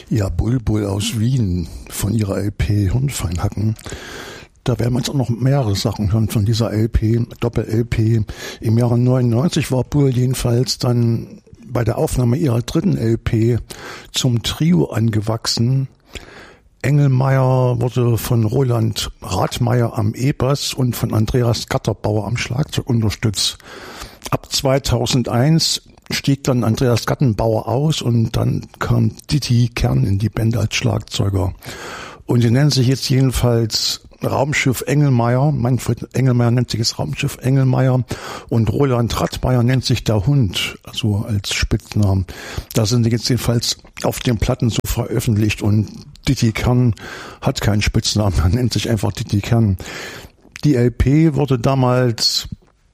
Ja, Bulbul aus Wien von ihrer LP Hirnfeinhacken. Da werden wir jetzt auch noch mehrere Sachen hören von dieser LP, Doppel-LP. Im Jahre 99 war Bull jedenfalls dann bei der Aufnahme ihrer dritten LP zum Trio angewachsen. Engelmeier wurde von Roland Rathmeier am E-Bass und von Andreas Gatterbauer am Schlagzeug unterstützt. Ab 2001 stieg dann Andreas Gattenbauer aus und dann kam Didi Kern in die Band als Schlagzeuger. Und die nennen sich jetzt jedenfalls Raumschiff Engelmeier. Manfred Engelmeier nennt sich jetzt Raumschiff Engelmeier und Roland Rathmeier nennt sich der Hund, also als Spitznamen. Da sind die jetzt jedenfalls auf den Platten so veröffentlicht und Didi Kern hat keinen Spitznamen, er nennt sich einfach Didi Kern. Die LP wurde damals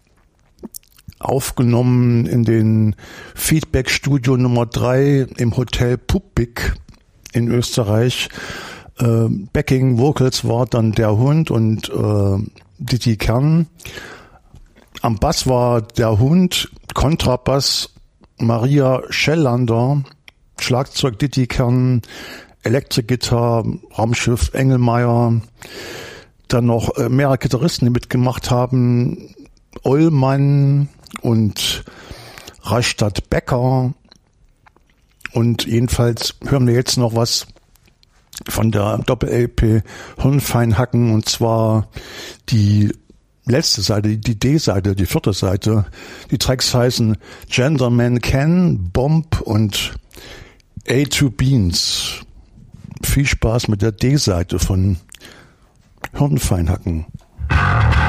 aufgenommen in den Feedback-Studio Nummer 3 im Hotel Puppig in Österreich. Backing Vocals war dann der Hund und Didi Kern. Am Bass war der Hund, Kontrabass Maria Schellander, Schlagzeug Didi Kern, Elektrogitarre Raumschiff Engelmeier. Dann noch mehrere Gitarristen, die mitgemacht haben, Ollmann und Rastatt Becker. Und jedenfalls hören wir jetzt noch was von der Doppel-LP Hirnfeinhacken, und zwar die letzte Seite, die D-Seite, die vierte Seite. Die Tracks heißen Gentleman Can, Bomb und A2 Beans. Viel Spaß mit der D-Seite von Hirnfeinhacken.